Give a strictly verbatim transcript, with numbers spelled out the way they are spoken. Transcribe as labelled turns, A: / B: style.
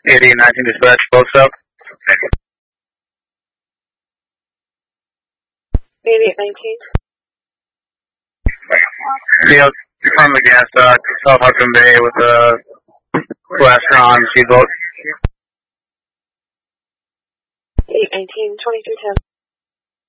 A: eighty nineteen dispatch, both up.
B: eighty-eight nineteen.
A: Field from the gas dock, South Hudson Bay with a Westron speedboat.
B: eight nineteen, twenty-three ten.